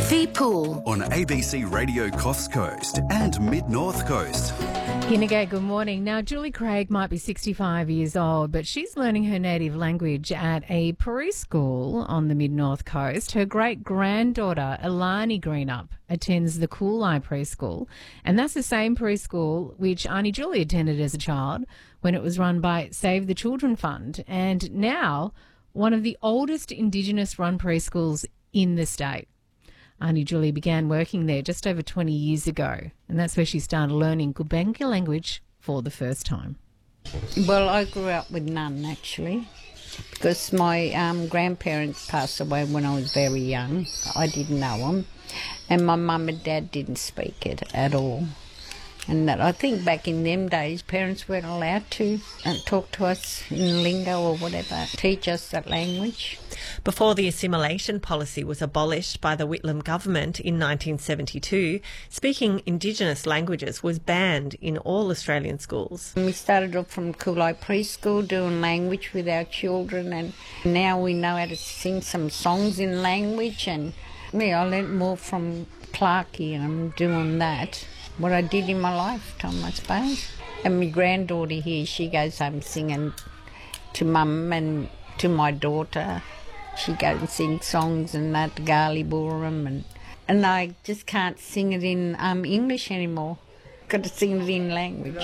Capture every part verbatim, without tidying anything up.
The Pool on A B C Radio Coffs Coast and Mid North Coast. Hinegate, good morning. Now, Julie Craig might be sixty-five years old, but she's learning her native language at a preschool on the Mid-North Coast. Her great-granddaughter, Alani Greenup, attends the Cooleye Preschool, and that's the same preschool which Auntie Julie attended as a child when it was run by Save the Children Fund, and now one of the oldest Indigenous-run preschools in the state. Auntie Julie began working there just over twenty years ago, and that's where she started learning Gubengka language for the first time. Well, I grew up with none, actually, because my um, grandparents passed away when I was very young. I didn't know them, and my mum and dad didn't speak it at all. And that I think back in them days, parents weren't allowed to uh, talk to us in lingo or whatever, teach us that language. Before the assimilation policy was abolished by the Whitlam government in nineteen seventy-two, speaking Indigenous languages was banned in all Australian schools. We started off from Cooleye Preschool doing language with our children, and now we know how to sing some songs in language. And me, I learnt more from Clarkie, and I'm doing that. What I did in my lifetime, I suppose. And my granddaughter here, she goes home singing to mum and to my daughter. She goes and sings songs and that, Gali Booram, and and I just can't sing it in um, English anymore. Got to sing it in language.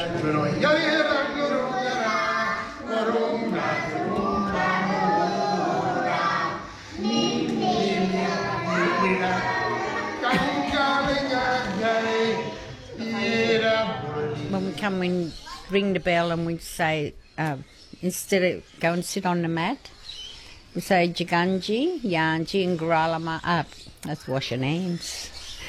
When we come and ring the bell and we say, uh, instead of go and sit on the mat, we say Jaganji, Yanji and Guralama up. That's washing hands.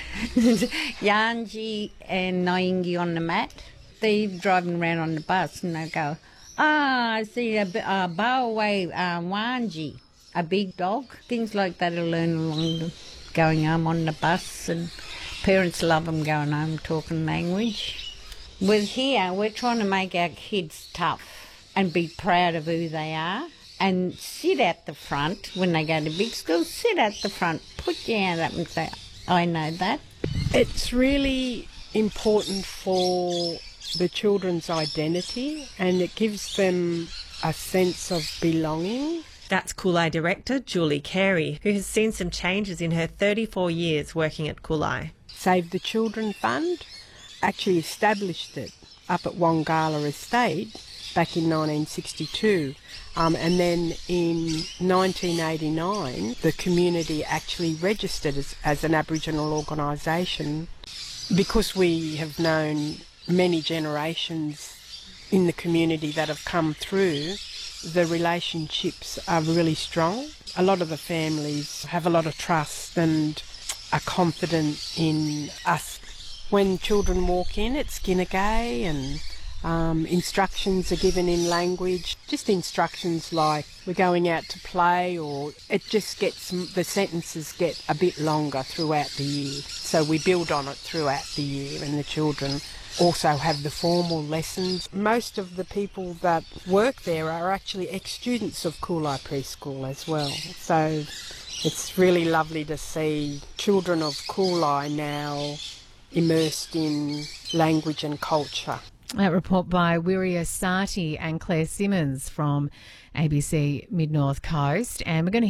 Yanji and Naingi on the mat. They're driving around on the bus and they go, ah, I see a, a Bowaway uh, Wanji, a big dog. Things like that I learn along the, going home on the bus, and parents love them going home talking language. With here, we're trying to make our kids tough and be proud of who they are, and sit at the front when they go to big school. Sit at the front, put your hand up and say, I know that. It's really important for the children's identity, and it gives them a sense of belonging. That's Cooleye director Julie Carey, who has seen some changes in her thirty-four years working at Cooleye. Save the Children Fund actually established it up at Wongala Estate back in nineteen sixty-two. Um, and then in nineteen eighty-nine, the community actually registered as, as an Aboriginal organisation. Because we have known many generations in the community that have come through, the relationships are really strong. A lot of the families have a lot of trust and are confident in us. When children walk in, it's Ginagay, and um, instructions are given in language. Just instructions like we're going out to play, or it just gets, the sentences get a bit longer throughout the year. So we build on it throughout the year, and the children also have the formal lessons. Most of the people that work there are actually ex-students of Cooleye Preschool as well. So it's really lovely to see children of Cooleye now immersed in language and culture. That report by Wiria Sati and Claire Simmons from A B C Mid-North Coast. And we're going to